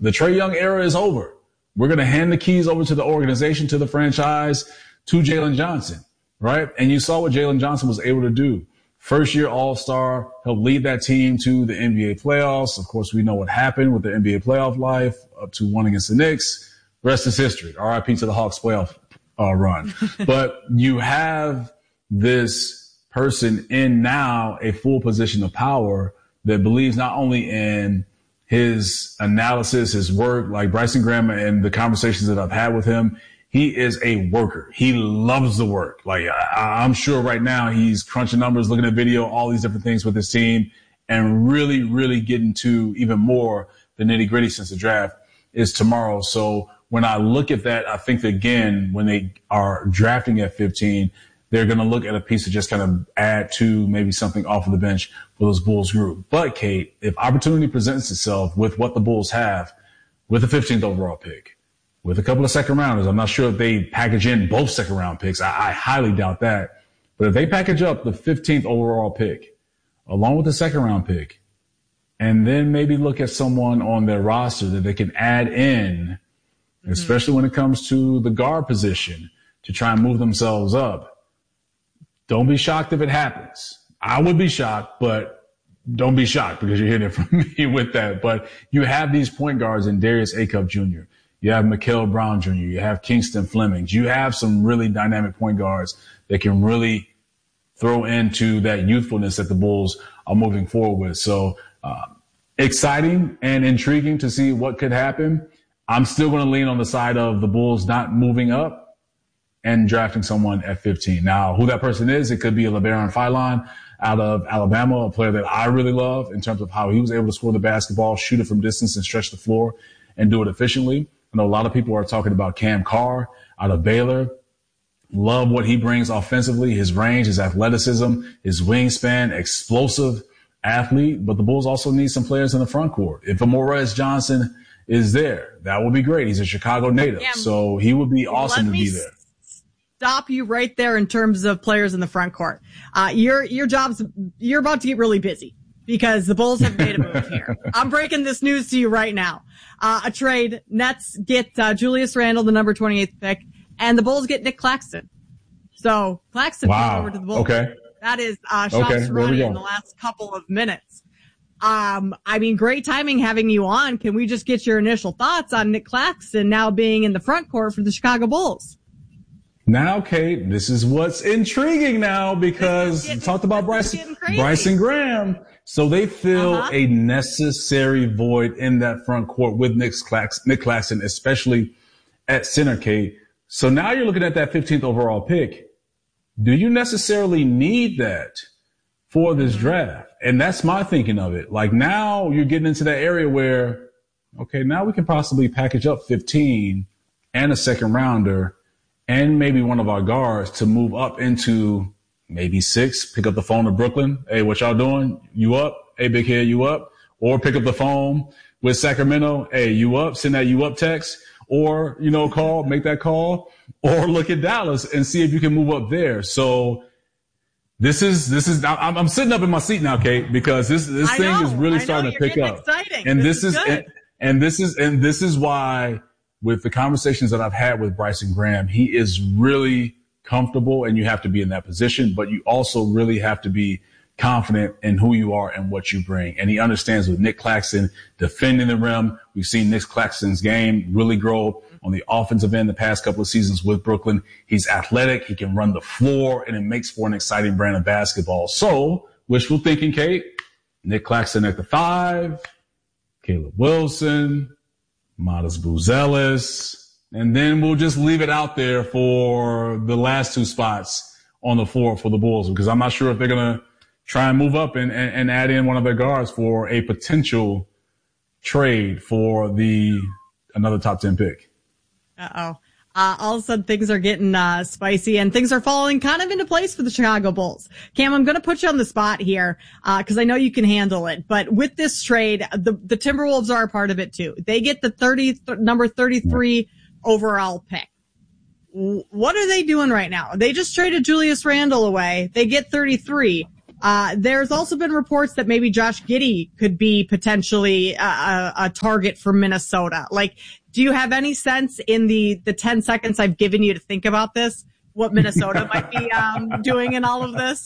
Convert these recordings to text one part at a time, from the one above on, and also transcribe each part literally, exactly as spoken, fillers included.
the Trae Young era is over. We're going to hand the keys over to the organization, to the franchise, to Jalen Johnson, right? And you saw what Jalen Johnson was able to do. First year All-Star, helped lead that team to the N B A playoffs. Of course, we know what happened with the N B A playoff life, up to one against the Knicks. Rest is history. R I P to the Hawks playoff uh, run. But you have this person in now a full position of power that believes not only in his analysis, his work, like Bryson Graham and the conversations that I've had with him. He is a worker. He loves the work. Like I, I'm sure right now he's crunching numbers, looking at video, all these different things with his team, and really, really getting to even more the nitty gritty since the draft is tomorrow. So when I look at that, I think that again, when they are drafting at fifteen, they're going to look at a piece to just kind of add to maybe something off of the bench for this Bulls group. But Kate, if opportunity presents itself with what the Bulls have with the fifteenth overall pick, with a couple of second rounders, I'm not sure if they package in both second round picks. I, I highly doubt that. But if they package up the fifteenth overall pick along with the second round pick, and then maybe look at someone on their roster that they can add in, mm-hmm. especially when it comes to the guard position, to try and move themselves up, don't be shocked if it happens. I would be shocked, but don't be shocked because you're hearing it from me with that. But you have these point guards in Darius Acup Junior You have Mikael Brown Junior You have Kingston Flemings. You have some really dynamic point guards that can really throw into that youthfulness that the Bulls are moving forward with. So uh, exciting and intriguing to see what could happen. I'm still going to lean on the side of the Bulls not moving up and drafting someone at fifteen. Now, who that person is, it could be a LeBaron Philon out of Alabama, a player that I really love in terms of how he was able to score the basketball, shoot it from distance, and stretch the floor and do it efficiently. I know a lot of people are talking about Cam Carr out of Baylor. Love what he brings offensively, his range, his athleticism, his wingspan, explosive athlete. But the Bulls also need some players in the front court. If Morez Johnson is there, that would be great. He's a Chicago native, yeah, so he would be awesome to be there. Stop you right there in terms of players in the front court. Uh, your your job's you're about to get really busy because the Bulls have made a move here. I'm breaking this news to you right now. Uh, a trade. Nets get uh, Julius Randle, the number twenty-eighth pick, and the Bulls get Nick Claxton. So Claxton wow. comes over to the Bulls. Okay. That is uh, shots okay. running in the last couple of minutes. Um, I mean, great timing having you on. Can we just get your initial thoughts on Nick Claxton now being in the front court for the Chicago Bulls? Now, Kate, this is what's intriguing now because we talked about Bryson, Bryson Graham. So they fill uh-huh. a necessary void in that front court with Nick Claxton, Nick Claxton, especially at center, Kate. So now you're looking at that fifteenth overall pick. Do you necessarily need that for this draft? And that's my thinking of it. Like now you're getting into that area where, okay, now we can possibly package up fifteen and a second rounder and maybe one of our guards to move up into maybe six, pick up the phone to Brooklyn. Hey, what y'all doing? You up? Hey, big head, you up? Or pick up the phone with Sacramento. Hey, you up? Send that you up text or, you know, call, make that call or look at Dallas and see if you can move up there. So this is, this is, I'm, I'm sitting up in my seat now, Kate, because this, this I thing know, is really I starting know, to pick up. Exciting. And this, this is, is and, and this is, and this is why with the conversations that I've had with Bryson Graham, he is really comfortable and you have to be in that position, but you also really have to be confident in who you are and what you bring. And he understands with Nick Claxton defending the rim. We've seen Nick Claxton's game really grow on the offensive end the past couple of seasons with Brooklyn. He's athletic. He can run the floor and it makes for an exciting brand of basketball. So wishful thinking, Kate, Nick Claxton at the five, Caleb Wilson, Modest Buzelis, and then we'll just leave it out there for the last two spots on the floor for the Bulls because I'm not sure if they're going to try and move up and, and, and add in one of their guards for a potential trade for the another top ten pick. Uh-oh. Uh, all of a sudden things are getting, uh, spicy and things are falling kind of into place for the Chicago Bulls. Cam, I'm going to put you on the spot here, uh, cause I know you can handle it. But with this trade, the, the Timberwolves are a part of it too. They get the thirty, th- number thirty-three overall pick. What are they doing right now? They just traded Julius Randle away. They get thirty-three. Uh, there's also been reports that maybe Josh Giddey could be potentially a, a, a target for Minnesota. Like, do you have any sense in the, the ten seconds I've given you to think about this, what Minnesota might be um, doing in all of this?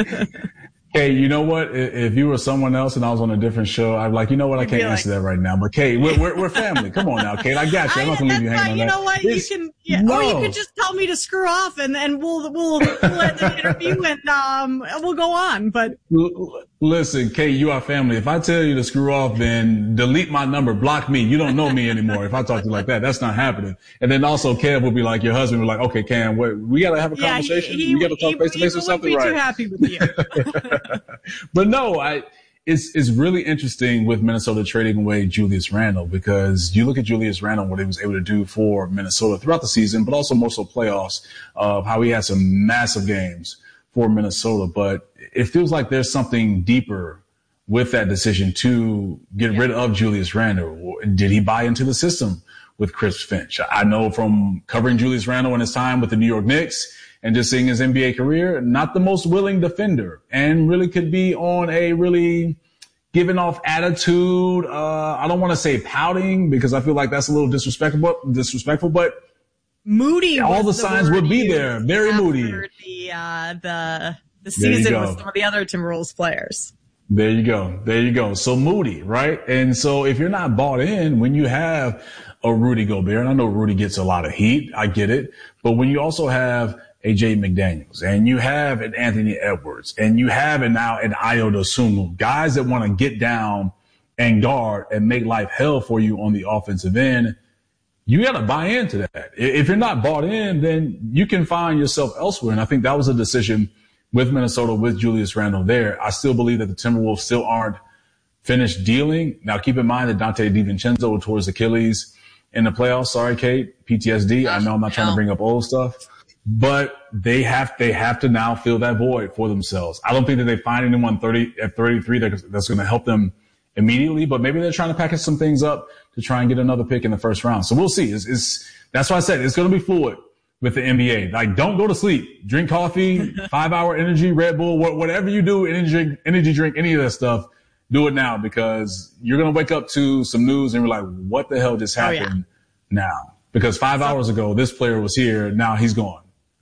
Hey, you know what? If you were someone else and I was on a different show, I'd be like, you know what? I can't answer like, that right now. But Kate, we're, we're, we're family. Come on now, Kate. I got you. I'm not going to leave you hanging on you that. You know what? It's, you can, yeah, no. Or you could just tell me to screw off and, and we'll, we'll, we'll end the interview and, um, we'll go on. But listen, Kate, you are family. If I tell you to screw off, then delete my number, block me. You don't know me anymore. If I talk to you like that, that's not happening. And then also Cam will be like, your husband will be like, okay, Cam, wait, we got to have a yeah, conversation. He, he, we got to talk face to face or something, right? He wouldn't be too happy with you. But no, I, it's, it's really interesting with Minnesota trading away Julius Randle, because you look at Julius Randle, what he was able to do for Minnesota throughout the season, but also more so playoffs, of how he had some massive games for Minnesota. But it feels like there's something deeper with that decision to get yeah. rid of Julius Randle. Did he buy into the system with Chris Finch? I know from covering Julius Randle in his time with the New York Knicks, and just seeing his N B A career, not the most willing defender, and really could be on a really giving off attitude. Uh, I don't want to say pouting, because I feel like that's a little disrespectful, disrespectful, but moody. All the signs would be there. Very moody. The, uh, the, the season with some of the other Timberwolves players. There you go. There you go. So moody, right? And so if you're not bought in, when you have a Rudy Gobert, and I know Rudy gets a lot of heat, I get it, but when you also have a Jay McDaniels, and you have an Anthony Edwards, and you have an now an Ayo Dosunmu, guys that want to get down and guard and make life hell for you on the offensive end, you got to buy into that. If you're not bought in, then you can find yourself elsewhere. And I think that was a decision with Minnesota, with Julius Randle there. I still believe that the Timberwolves still aren't finished dealing. Now, keep in mind that Dante DiVincenzo towards Achilles in the playoffs. Sorry, Kate, P T S D. I know I'm not trying to bring up old stuff. But they have, they have to now fill that void for themselves. I don't think that they find anyone thirty at thirty-three that, that's going to help them immediately, but maybe they're trying to package some things up to try and get another pick in the first round. So we'll see. It's, it's that's why I said it's going to be fluid with the N B A. Like, don't go to sleep. Drink coffee, five hour energy, Red Bull, whatever you do, energy drink, energy drink, any of that stuff. Do it now, because you're going to wake up to some news and you're like, what the hell just happened oh, yeah. now? Because five so- hours ago, this player was here. Now he's gone.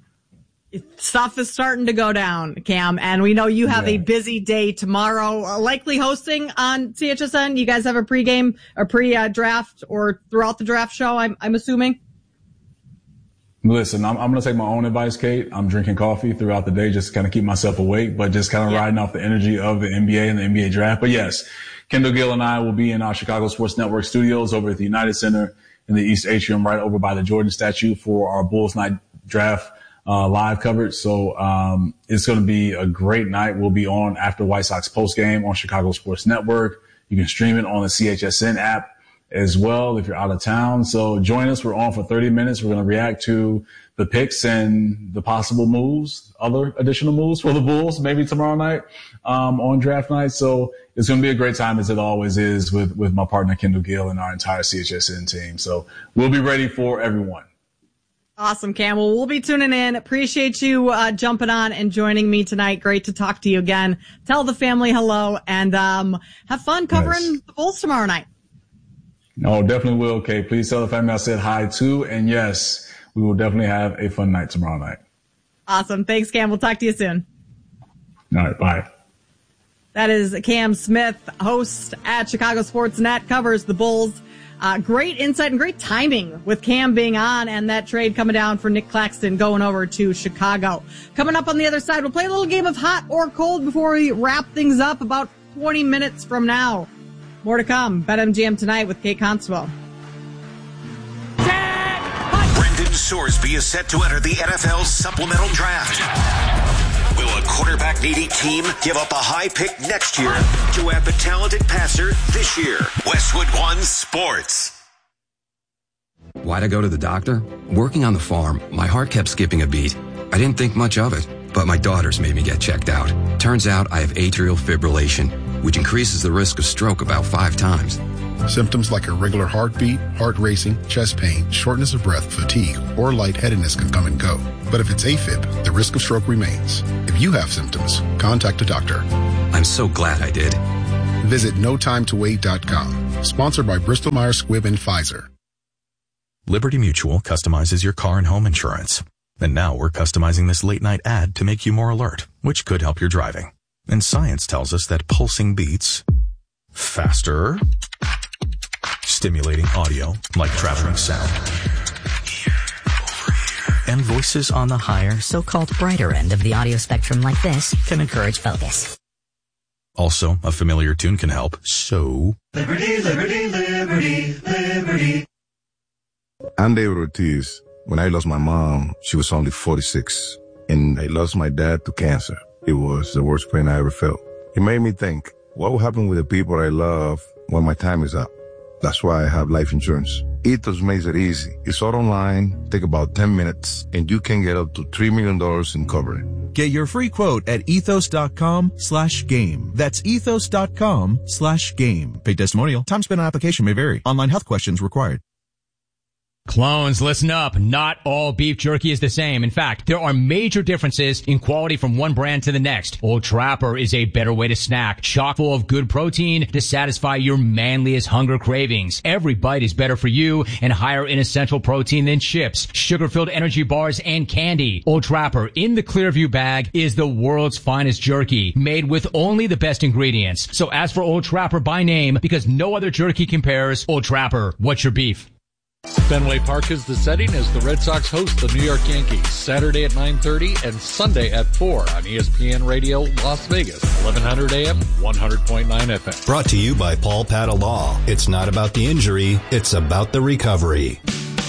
Stuff is starting to go down, Cam, and we know you have yeah. a busy day tomorrow, uh, likely hosting on C H S N. You guys have a pregame or pre-draft or throughout the draft show, I'm, I'm assuming? Listen, I'm, I'm going to take my own advice, Kate. I'm drinking coffee throughout the day just to kind of keep myself awake, but just kind of yeah. riding off the energy of the N B A and the N B A draft. But yes, Kendall Gill and I will be in our Chicago Sports Network studios over at the United Center in the East Atrium, right over by the Jordan statue, for our Bulls Night draft Uh, live coverage. So, um, it's going to be a great night. We'll be on after White Sox post game on Chicago Sports Network. You can stream it on the C H S N app as well if you're out of town. So join us. We're on for thirty minutes. We're going to react to the picks and the possible moves, other additional moves for the Bulls, maybe tomorrow night, um, on draft night. So it's going to be a great time, as it always is, with, with my partner, Kendall Gill, and our entire C H S N team. So we'll be ready for everyone. Awesome, Cam. Well, we'll be tuning in. Appreciate you uh, jumping on and joining me tonight. Great to talk to you again. Tell the family hello, and um, have fun covering nice. the Bulls tomorrow night. No, definitely will, okay. Please tell the family I said hi too. And yes, we will definitely have a fun night tomorrow night. Awesome. Thanks, Cam. We'll talk to you soon. All right, bye. That is Cam Smith, host at Chicago Sports Net, covers the Bulls. Uh, great insight and great timing with Cam being on and that trade coming down for Nick Claxton going over to Chicago. Coming up on the other side, we'll play a little game of hot or cold before we wrap things up about twenty minutes from now. More to come. BetMGM tonight with Kate Constable. Brendan Sorsby is set to enter the N F L supplemental draft. Will a quarterback-needy team give up a high pick next year to have the talented passer this year? Westwood One Sports. Why'd I go to the doctor? Working on the farm, my heart kept skipping a beat. I didn't think much of it, but my daughters made me get checked out. Turns out I have atrial fibrillation, which increases the risk of stroke about five times. Symptoms like irregular heartbeat, heart racing, chest pain, shortness of breath, fatigue, or lightheadedness can come and go. But if it's AFib, the risk of stroke remains. If you have symptoms, contact a doctor. I'm so glad I did. Visit no time to wait dot com. Sponsored by Bristol Myers Squibb and Pfizer. Liberty Mutual customizes your car and home insurance. And now we're customizing this late night ad to make you more alert, which could help your driving. And science tells us that pulsing beats faster, stimulating audio like traveling sound, and voices on the higher, so-called brighter end of the audio spectrum like this can encourage focus. Also, a familiar tune can help. So, Liberty, liberty, liberty, liberty. I'm David Ortiz. When I lost my mom, she was only forty-six, and I lost my dad to cancer. It was the worst pain I ever felt. It made me think, what will happen with the people I love when my time is up? That's why I have life insurance. Ethos makes it easy. It's all online, take about ten minutes, and you can get up to three million dollars in coverage. Get your free quote at ethos.com slash game. That's ethos.com slash game. Paid testimonial. Time spent on application may vary. Online health questions required. Clones, listen up. Not all beef jerky is the same. In fact, there are major differences in quality from one brand to the next. Old Trapper is a better way to snack, chock full of good protein to satisfy your manliest hunger cravings. Every bite is better for you and higher in essential protein than chips, sugar-filled energy bars, and candy. Old Trapper in the Clearview bag is the world's finest jerky, made with only the best ingredients. So ask for Old Trapper by name because no other jerky compares. Old Trapper, what's your beef? Fenway Park is the setting as the Red Sox host the New York Yankees Saturday at nine thirty and Sunday at four on E S P N Radio Las Vegas, eleven hundred A M, one hundred point nine F M. Brought to you by Paul Patta Law. It's not about the injury, it's about the recovery.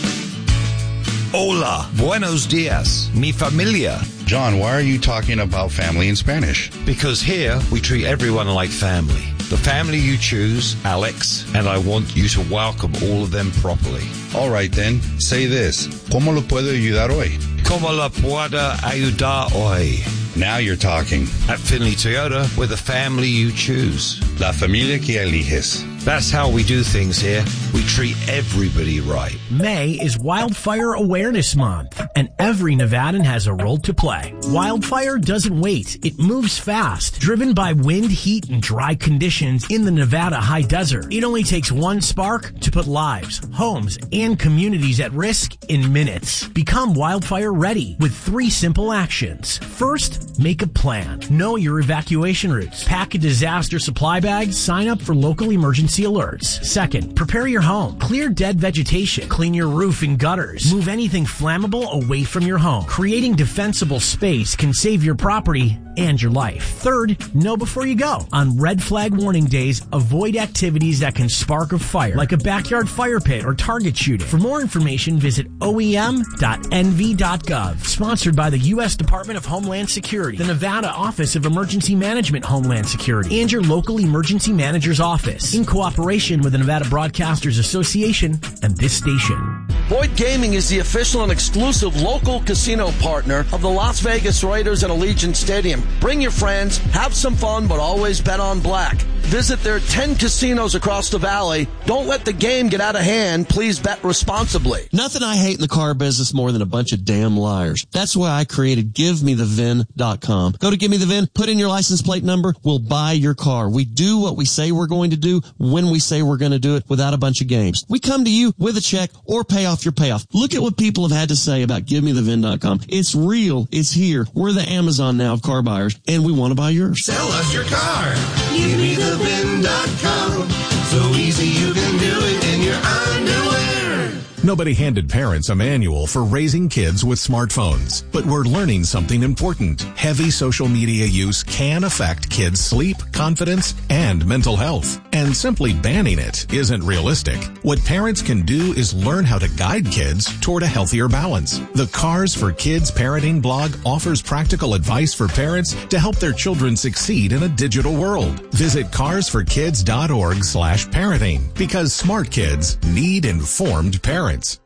Hola, buenos dias, mi familia. John, why are you talking about family in Spanish? Because here we treat everyone like family. The family you choose, Alex, and I want you to welcome all of them properly. All right then, say this. ¿Cómo lo puedo ayudar hoy? ¿Cómo lo puedo ayudar hoy? Now you're talking. At Finley Toyota, we're the family you choose. La familia que eliges. That's how we do things here. We treat everybody right. May is Wildfire Awareness Month, and every Nevadan has a role to play. Wildfire doesn't wait. It moves fast. Driven by wind, heat, and dry conditions in the Nevada high desert, it only takes one spark to put lives, homes, and communities at risk in minutes. Become wildfire ready with three simple actions. First, make a plan. Know your evacuation routes. Pack a disaster supply bag. Sign up for local emergency alerts. Second, prepare your home. Clear dead vegetation. Clean your roof and gutters. Move anything flammable away from your home. Creating defensible space can save your property and your life. Third, know before you go. On red flag warning days, avoid activities that can spark a fire, like a backyard fire pit or target shooting. For more information, visit O E M dot N V dot gov. Sponsored by the U S Department of Homeland Security, the Nevada Office of Emergency Management Homeland Security, and your local emergency manager's office, in cooperation with the Nevada Broadcasters Association and this station. Boyd Gaming is the official and exclusive local casino partner of the Las Vegas Raiders and Allegiant Stadium. Bring your friends, have some fun, but always bet on black. Visit their ten casinos across the valley. Don't let the game get out of hand. Please bet responsibly. Nothing I hate in the car business more than a bunch of damn liars. That's why I created give me the V I N dot com. Go to Give Me The V I N, put in your license plate number, we'll buy your car. We do what we say we're going to do when we say we're going to do it without a bunch of games. We come to you with a check or pay off your payoff. Look at what people have had to say about Give Me The V I N dot com. It's real. It's here. We're the Amazon now of car buyers, and we want to buy yours. Sell us your car. Give me the V I N dot com. So easy you can do it in your underwear. Nobody handed parents a manual for raising kids with smartphones, but we're learning something important. Heavy social media use can affect kids' sleep, confidence, and mental health. And simply banning it isn't realistic. What parents can do is learn how to guide kids toward a healthier balance. The Cars for Kids parenting blog offers practical advice for parents to help their children succeed in a digital world. Visit cars for kids dot org slash parenting because smart kids need informed parents.